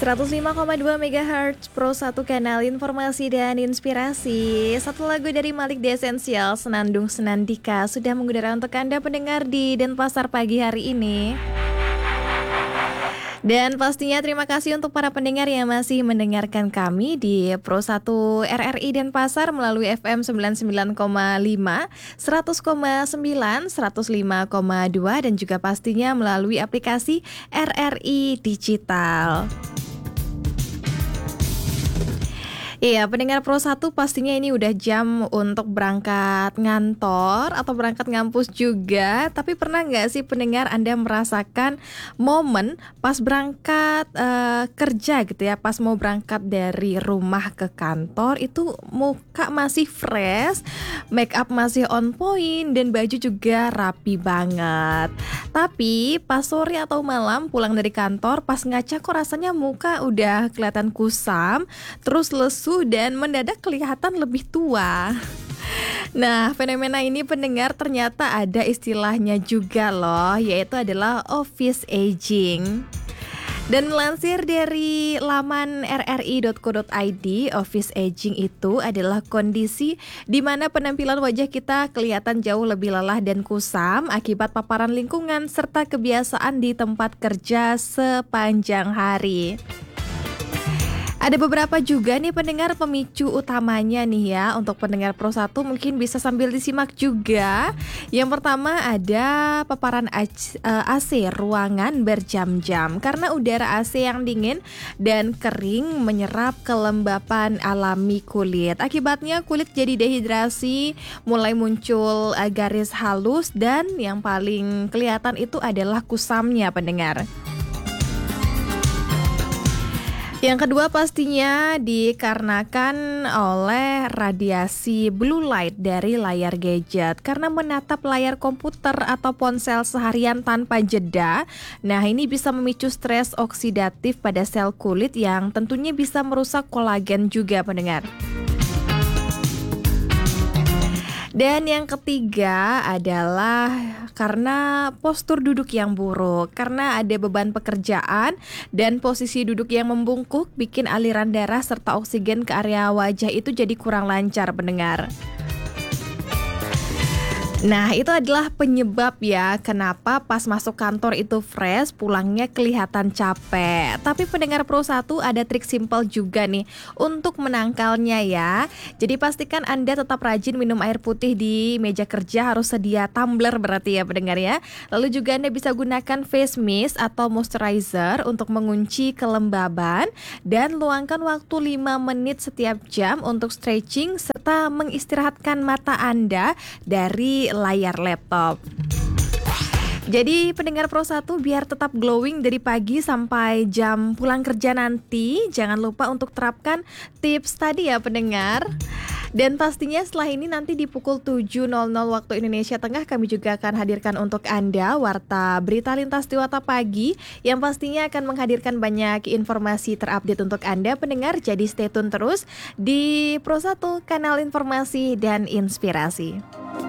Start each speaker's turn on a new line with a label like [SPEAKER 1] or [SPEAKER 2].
[SPEAKER 1] 105,2 MHz Pro 1 kanal informasi dan inspirasi. Satu lagu dari Malik The Essential, Senandung Senandika, sudah mengudara untuk Anda pendengar di Denpasar pagi hari ini. Dan pastinya terima kasih untuk para pendengar yang masih mendengarkan kami di Pro 1 RRI Denpasar melalui FM 99,5, 100,9, 105,2 dan juga pastinya melalui aplikasi RRI Digital. Iya, pendengar Pro 1 pastinya ini udah jam untuk berangkat ngantor atau berangkat ngampus juga. Tapi pernah nggak sih pendengar Anda merasakan momen pas berangkat kerja gitu ya, pas mau berangkat dari rumah ke kantor itu muka masih fresh, make up masih on point dan baju juga rapi banget. Tapi pas sore atau malam pulang dari kantor, pas ngaca kok rasanya muka udah kelihatan kusam, terus lesu dan mendadak kelihatan lebih tua. Nah, fenomena ini pendengar ternyata ada istilahnya juga loh, yaitu adalah office aging. Dan melansir dari laman rri.co.id, office aging itu adalah kondisi di mana penampilan wajah kita kelihatan jauh lebih lelah dan kusam akibat paparan lingkungan serta kebiasaan di tempat kerja sepanjang hari. Ada beberapa juga nih pendengar pemicu utamanya nih ya. Untuk pendengar Pro 1 mungkin bisa sambil disimak juga. Yang pertama ada paparan AC ruangan berjam-jam. Karena udara AC yang dingin dan kering menyerap kelembapan alami kulit. Akibatnya kulit jadi dehidrasi, mulai muncul garis halus dan yang paling kelihatan itu adalah kusamnya pendengar. Yang kedua pastinya dikarenakan oleh radiasi blue light dari layar gadget. Karena menatap layar komputer atau ponsel seharian tanpa jeda, nah ini bisa memicu stres oksidatif pada sel kulit yang tentunya bisa merusak kolagen juga pendengar. Dan yang ketiga adalah karena postur duduk yang buruk. Karena ada beban pekerjaan dan posisi duduk yang membungkuk bikin aliran darah serta oksigen ke area wajah itu jadi kurang lancar pendengar. Nah, itu adalah penyebab ya kenapa pas masuk kantor itu fresh, pulangnya kelihatan capek. Tapi pendengar Pro 1 ada trik simpel juga nih untuk menangkalnya ya. Jadi pastikan Anda tetap rajin minum air putih di meja kerja, harus sedia tumbler berarti ya pendengar ya. Lalu juga Anda bisa gunakan face mist atau moisturizer untuk mengunci kelembaban dan luangkan waktu 5 menit setiap jam untuk stretching serta mengistirahatkan mata Anda dari layar laptop. Jadi pendengar Pro 1 biar tetap glowing dari pagi sampai jam pulang kerja nanti, jangan lupa untuk terapkan tips tadi ya pendengar. Dan pastinya setelah ini nanti di pukul 7.00 waktu Indonesia Tengah kami juga akan hadirkan untuk Anda Warta Berita Lintas Dewata Pagi yang pastinya akan menghadirkan banyak informasi terupdate untuk Anda pendengar. Jadi stay tune terus di Pro 1 kanal informasi dan inspirasi.